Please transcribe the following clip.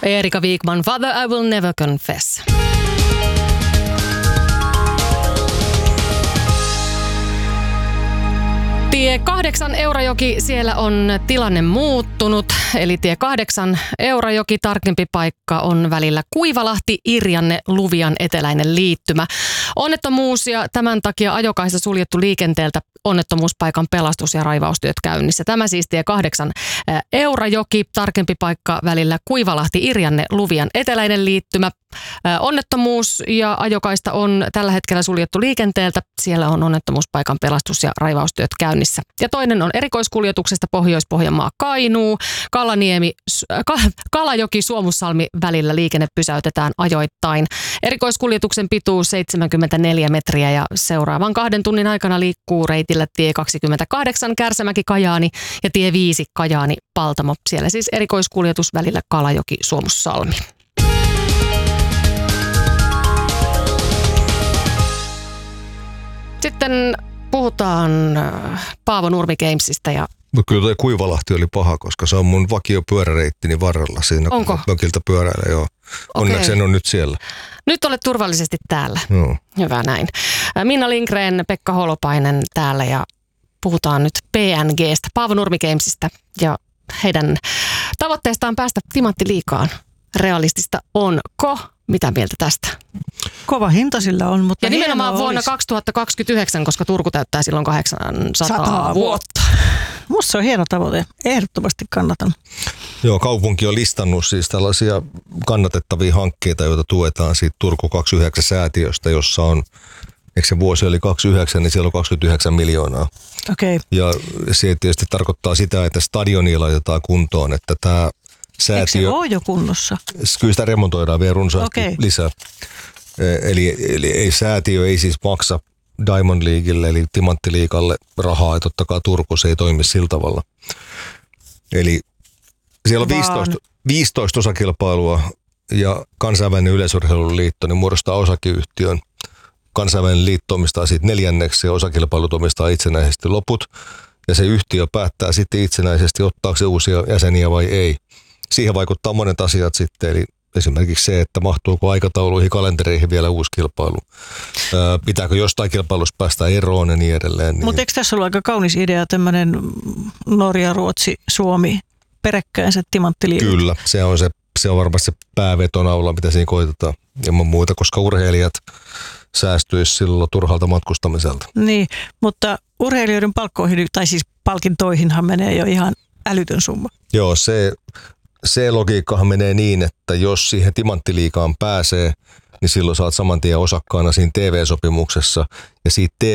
Erika Wigman, Father I Will Never Confess. Tie 8 Eurajoki, siellä on tilanne muuttunut, eli tie 8 Eurajoki, tarkempi paikka on välillä Kuivalahti-Irjanne-Luvian eteläinen liittymä. Onnettomuus ja tämän takia ajokaista suljettu liikenteeltä, onnettomuuspaikan pelastus- ja raivaustyöt käynnissä. Tämä siis tie 8 Eurajoki, tarkempi paikka välillä Kuivalahti-Irjanne-Luvian eteläinen liittymä. Onnettomuus ja ajokaista on tällä hetkellä suljettu liikenteeltä. Siellä on onnettomuuspaikan pelastus- ja raivaustyöt käynnissä. Ja toinen on erikoiskuljetuksesta Pohjois-Pohjanmaa Kainuu. Kalajoki Suomussalmi välillä liikenne pysäytetään ajoittain. Erikoiskuljetuksen pituus 74 metriä ja seuraavan 2 tunnin aikana liikkuu reitillä tie 28 Kärsämäki Kajaani ja tie 5 Kajaani Paltamo. Siellä siis erikoiskuljetus välillä Kalajoki Suomussalmi. Sitten puhutaan Paavo Nurmi Gamesista ja kyllä tuo Kuivalahti oli paha, koska se on mun vakio pyöräreittini varrella siinä. Onko? Kun mökiltä pyöräillä, joo. Onneksi en ole nyt siellä. Nyt olet turvallisesti täällä. Joo. Hyvä näin. Minna Lindgren, Pekka Holopainen täällä ja puhutaan nyt PNGstä, Paavo Nurmi Gamesista ja heidän tavoitteestaan päästä timanttiliigaan. Realistista onko? Mitä mieltä tästä? Kova hinta sillä on, mutta ja nimenomaan vuonna 2029, koska Turku täyttää silloin 800 vuotta. Musta se on hieno tavoite. Ehdottomasti kannatan. Joo, kaupunki on listannut siis tällaisia kannatettavia hankkeita, joita tuetaan siitä Turku 29-säätiöstä, jossa on, eikö se vuosi oli 29, niin siellä on 29 miljoonaa. Okei. Ja se tietysti tarkoittaa sitä, että stadionia laitetaan kuntoon, että tämä säätiö... Eikö se ole jo kunnossa? Kyllä sitä remontoidaan vielä runsaasti lisää. Eli ei säätiö ei siis maksa Diamond Leaguelle eli Timanttiliigalle rahaa, ja totta kai Turku se ei toimi sillä tavalla. Eli siellä on 15 osakilpailua ja kansainvälinen yleisurheiluliitto niin muodostaa osakeyhtiön. Kansainvälinen liitto omistaa siitä 4 ja osakilpailut omistaa itsenäisesti loput. Ja se yhtiö päättää sitten itsenäisesti, ottaako se uusia jäseniä vai ei. Siihen vaikuttaa monet asiat sitten, eli esimerkiksi se, että mahtuuko aikatauluihin, kalentereihin vielä uusi kilpailu. Pitääkö jostain kilpailusta päästä eroon ja niin edelleen. Niin. Mutta eikö tässä ollut aika kaunis idea, tämmöinen Norja, Ruotsi, Suomi peräkkäin se timanttiliiga? Kyllä, se on varmasti se päävetonaula, mitä siinä koitetaan ilman muuta, koska urheilijat säästyisi silloin turhalta matkustamiselta. Niin, mutta urheilijoiden palkkoihin, tai siis palkintoihinhan menee jo ihan älytön summa. Joo, se logiikkahan menee niin, että jos siihen timanttiliigaan pääsee, niin silloin saat saman tien osakkaana siinä TV-sopimuksessa ja siitä